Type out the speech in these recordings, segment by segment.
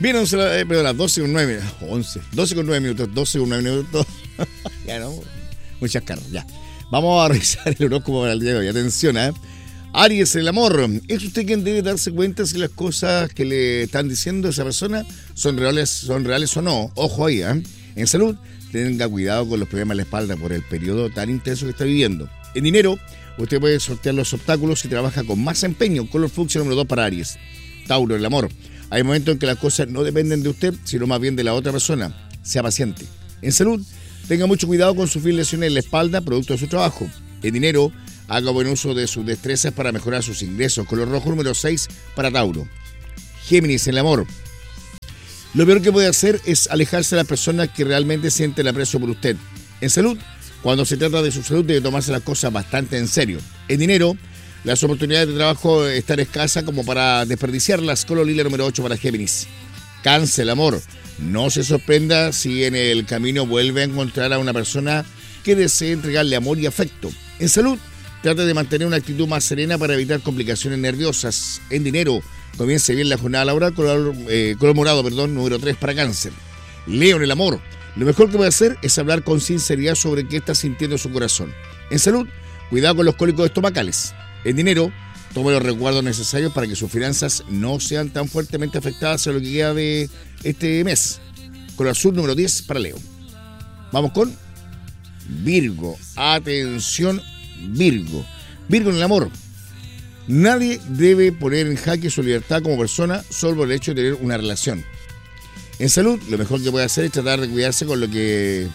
Bien, pero a las 12 con 9, 11, 12 con 9 minutos, 12 con 9 minutos. Ya no, muchas carros, ya. Vamos a revisar el horóscopo para el día de hoy. Atención, Aries, el amor. ¿Es usted quien debe darse cuenta si las cosas que le están diciendo a esa persona son reales o no? Ojo ahí, En salud, tenga cuidado con los problemas de la espalda por el periodo tan intenso que está viviendo. En dinero, usted puede sortear los obstáculos y trabaja con más empeño. Color fucsia número 2 para Aries. Tauro, el amor. Hay momentos en que las cosas no dependen de usted, sino más bien de la otra persona. Sea paciente. En salud, tenga mucho cuidado con sufrir lesiones en la espalda producto de su trabajo. En dinero, haga buen uso de sus destrezas para mejorar sus ingresos. Color rojo número 6 para Tauro. Géminis, el amor. Lo peor que puede hacer es alejarse de las personas que realmente sienten aprecio por usted. En salud, cuando se trata de su salud, debe tomarse las cosas bastante en serio. En dinero, las oportunidades de trabajo están escasas como para desperdiciarlas. Color lila número 8 para Géminis. Cáncer, el amor. No se sorprenda si en el camino vuelve a encontrar a una persona que desee entregarle amor y afecto. En salud, trate de mantener una actitud más serena para evitar complicaciones nerviosas. En dinero, comience bien la jornada laboral. Color morado, número 3 para Cáncer. Leo, en el amor. Lo mejor que puede hacer es hablar con sinceridad sobre qué está sintiendo su corazón. En salud, cuidado con los cólicos estomacales. En dinero, tome los resguardos necesarios para que sus finanzas no sean tan fuertemente afectadas a lo que queda de este mes. Color azul número 10 para Leo. Vamos con Virgo. Atención, Virgo. Virgo en el amor. Nadie debe poner en jaque su libertad como persona solo por el hecho de tener una relación. En salud, lo mejor que puede hacer es tratar de cuidarse con lo que...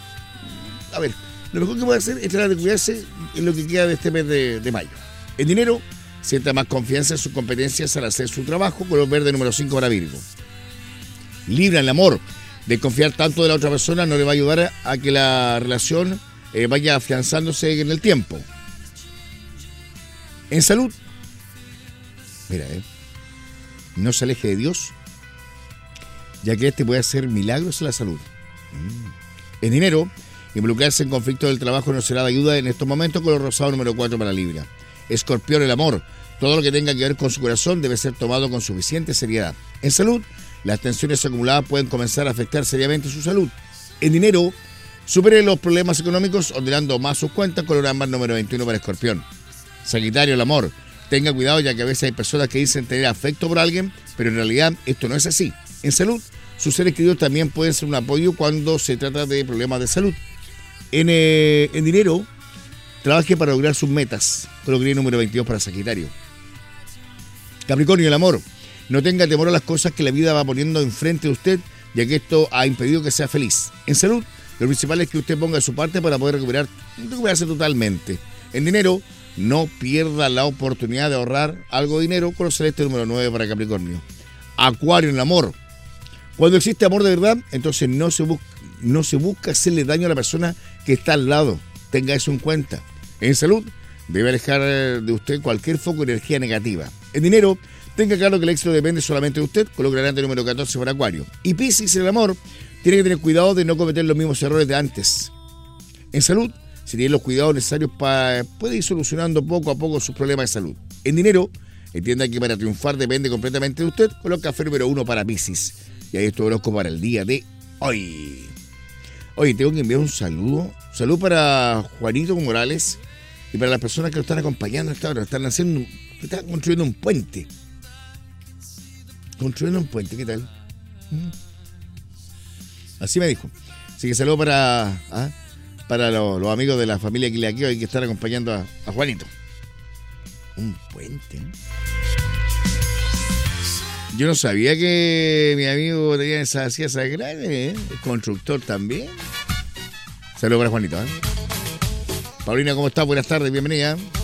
lo mejor que puede hacer es tratar de cuidarse en lo que queda de este mes de mayo. En dinero, sienta más confianza en sus competencias al hacer su trabajo. Color verde número 5 para Virgo. Libra, en el amor. Desconfiar tanto de la otra persona no le va a ayudar a que la relación vaya afianzándose en el tiempo. En salud, no se aleje de Dios, ya que este puede hacer milagros en la salud. En dinero, involucrarse en conflictos del trabajo no será de ayuda en estos momentos. Color rosado número 4 para Libra. Escorpión, el amor. Todo lo que tenga que ver con su corazón debe ser tomado con suficiente seriedad. En salud, las tensiones acumuladas pueden comenzar a afectar seriamente su salud. En dinero, supere los problemas económicos ordenando más sus cuentas. Color ámbar número 21 para Escorpión. Sagitario, el amor. Tenga cuidado, ya que a veces hay personas que dicen tener afecto por alguien, pero en realidad esto no es así. En salud, sus seres queridos también pueden ser un apoyo cuando se trata de problemas de salud. En dinero, trabaje para lograr sus metas. Color gris número 22 para Sagitario. Capricornio, el amor. No tenga temor a las cosas que la vida va poniendo enfrente de usted, ya que esto ha impedido que sea feliz. En salud, lo principal es que usted ponga de su parte para poder recuperarse totalmente. En dinero, no pierda la oportunidad de ahorrar algo de dinero. Color celeste número 9 para Capricornio. Acuario, en el amor. Cuando existe amor de verdad, entonces no se busca hacerle daño a la persona que está al lado. Tenga eso en cuenta. En salud, debe alejar de usted cualquier foco de energía negativa. En dinero, tenga claro que el éxito depende solamente de usted. Color granate número 14 para Acuario. Y Piscis, en el amor, tiene que tener cuidado de no cometer los mismos errores de antes. En salud, si tiene los cuidados necesarios, puede ir solucionando poco a poco sus problemas de salud. En dinero, entienda que para triunfar depende completamente de usted. Color café número 1 para Piscis. Y ahí esto horóscopo para el día de hoy. Oye, tengo que enviar un saludo. Salud para Juanito Morales y para las personas que lo están acompañando hasta ahora. Están construyendo un puente. ¿Qué tal? Así me dijo. Así que saludo para los amigos de la familia Quilaqueo que están acompañando a Juanito. Un puente. Yo no sabía que mi amigo tenía esa grande, El constructor también. Saludos para Juanito. Paulina, ¿cómo estás? Buenas tardes, bienvenida.